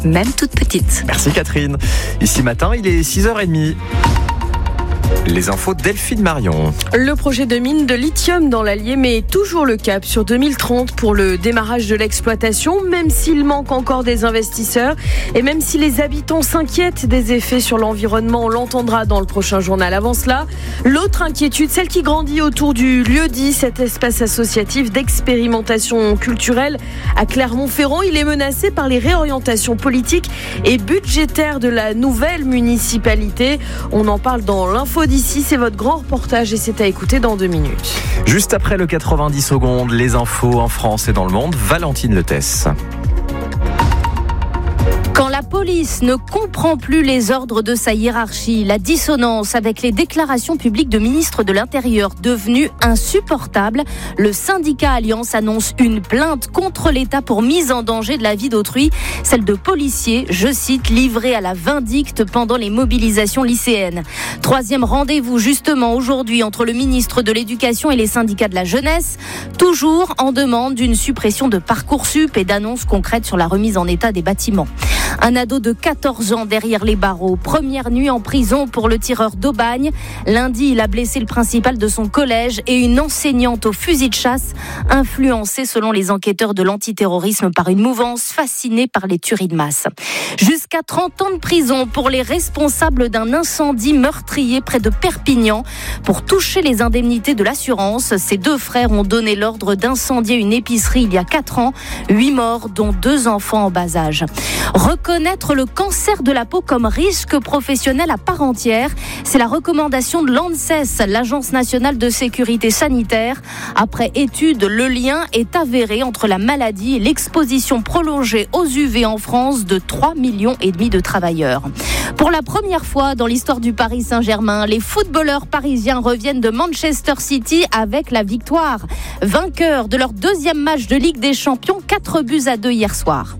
même toute petite. Merci Catherine. Ici matin, il est 6h30. Les infos Delphine Marion. Le projet de mine de lithium dans l'Allier met toujours le cap sur 2030 pour le démarrage de l'exploitation, même s'il manque encore des investisseurs et même si les habitants s'inquiètent des effets sur l'environnement, on l'entendra dans le prochain journal. Avant cela, l'autre inquiétude, celle qui grandit autour du lieu-dit, cet espace associatif d'expérimentation culturelle à Clermont-Ferrand. Il est menacé par les réorientations politiques et budgétaires de la nouvelle municipalité. On en parle dans l'info d'ici, c'est votre grand reportage et c'est à écouter dans 2 minutes. Juste après le 90 secondes, les infos en France et dans le monde, Valentine Letès. Quand la police ne comprend plus les ordres de sa hiérarchie, la dissonance avec les déclarations publiques de ministres de l'Intérieur devenues insupportables, le syndicat Alliance annonce une plainte contre l'État pour mise en danger de la vie d'autrui, celle de policiers, je cite, livrés à la vindicte pendant les mobilisations lycéennes. 3e rendez-vous justement aujourd'hui entre le ministre de l'Éducation et les syndicats de la jeunesse, toujours en demande d'une suppression de Parcoursup et d'annonces concrètes sur la remise en état des bâtiments. Un ado de 14 ans derrière les barreaux. Première nuit en prison pour le tireur d'Aubagne. Lundi, il a blessé le principal de son collège et une enseignante au fusil de chasse, influencée selon les enquêteurs de l'antiterrorisme par une mouvance fascinée par les tueries de masse. Jusqu'à 30 ans de prison pour les responsables d'un incendie meurtrier près de Perpignan. Pour toucher les indemnités de l'assurance, ces 2 frères ont donné l'ordre d'incendier une épicerie il y a 4 ans. 8 morts, dont 2 enfants en bas âge. Reconnaître le cancer de la peau comme risque professionnel à part entière, c'est la recommandation de l'ANSES, l'Agence nationale de sécurité sanitaire. Après étude, le lien est avéré entre la maladie et l'exposition prolongée aux UV en France de 3,5 millions de travailleurs. Pour la première fois dans l'histoire du Paris Saint-Germain, les footballeurs parisiens reviennent de Manchester City avec la victoire. Vainqueurs de leur 2e match de Ligue des Champions, 4-2 hier soir.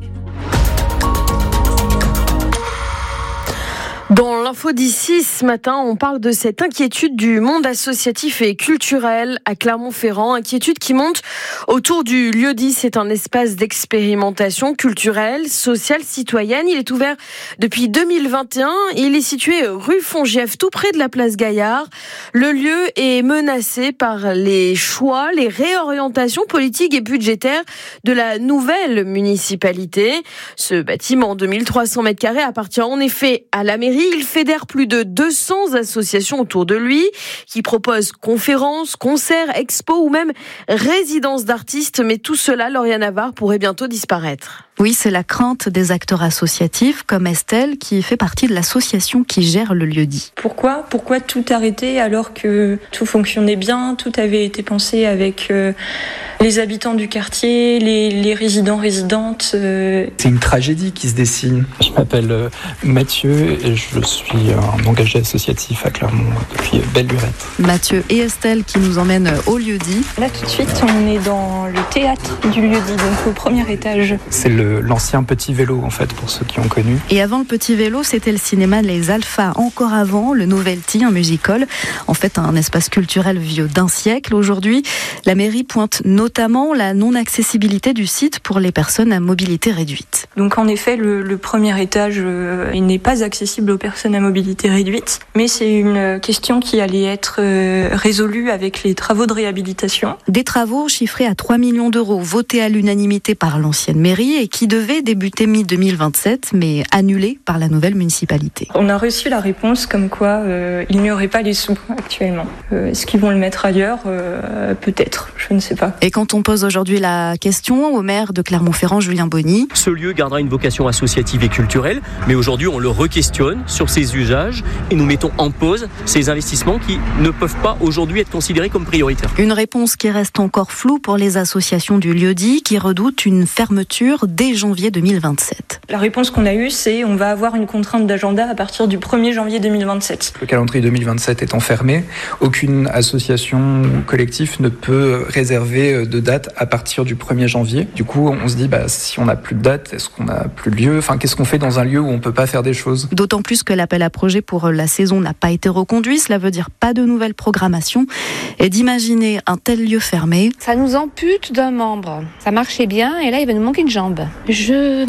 Dans l'info d'ici, ce matin, on parle de cette inquiétude du monde associatif et culturel à Clermont-Ferrand. Inquiétude qui monte autour du lieu-dit. C'est un espace d'expérimentation culturelle, sociale, citoyenne. Il est ouvert depuis 2021. Il est situé rue Fongièvre, tout près de la place Gaillard. Le lieu est menacé par les choix, les réorientations politiques et budgétaires de la nouvelle municipalité. Ce bâtiment, 2300 m² appartient en effet à la mairie. Il fédère plus de 200 associations autour de lui qui proposent conférences, concerts, expos ou même résidences d'artistes. Mais tout cela, Lauriane Navarre, pourrait bientôt disparaître. Oui, c'est la crainte des acteurs associatifs comme Estelle qui fait partie de l'association qui gère le lieu-dit. Pourquoi tout arrêter alors que tout fonctionnait bien, tout avait été pensé avec les habitants du quartier, les résidents-résidentes. C'est une tragédie qui se dessine. Je m'appelle Mathieu et je suis un engagé associatif à Clermont depuis belle lurette. Mathieu et Estelle qui nous emmènent au lieu-dit. Là tout de suite on est dans le théâtre du lieu-dit, donc au premier étage. C'est l'ancien Petit Vélo en fait pour ceux qui ont connu. Et avant le Petit Vélo, c'était le cinéma Les Alphas. Encore avant, le Novelty, un musical. En fait, un espace culturel vieux d'1 siècle. Aujourd'hui, la mairie pointe notamment la non-accessibilité du site pour les personnes à mobilité réduite. Donc en effet, le premier étage il n'est pas accessible aux personnes à mobilité réduite, mais c'est une question qui allait être résolue avec les travaux de réhabilitation. Des travaux chiffrés à 3 millions d'euros, votés à l'unanimité par l'ancienne mairie et qui devaient débuter mi-2027, mais annulés par la nouvelle municipalité. On a reçu la réponse comme quoi il n'y aurait pas les sous actuellement. Est-ce qu'ils vont le mettre ailleurs ? Peut-être, je ne sais pas. Et quand on pose aujourd'hui la question au maire de Clermont-Ferrand, Julien Bonny. Ce lieu gardera une vocation associative et culturelle, mais aujourd'hui on le re-questionne sur ses usages et nous mettons en pause ces investissements qui ne peuvent pas aujourd'hui être considérés comme prioritaires. Une réponse qui reste encore floue pour les associations du lieu-dit qui redoutent une fermeture dès janvier 2027. La réponse qu'on a eue, c'est on va avoir une contrainte d'agenda à partir du 1er janvier 2027. Le calendrier 2027 étant fermé, aucune association ou collectif ne peut réserver de date à partir du 1er janvier. Du coup, on se dit, si on n'a plus de date, est-ce qu'on n'a plus de lieu ? Enfin, qu'est-ce qu'on fait dans un lieu où on ne peut pas faire des choses ? D'autant plus que l'appel à projet pour la saison n'a pas été reconduit. Cela veut dire pas de nouvelle programmation. Et d'imaginer un tel lieu fermé... Ça nous ampute d'un membre. Ça marchait bien et là, il va nous manquer une jambe. Je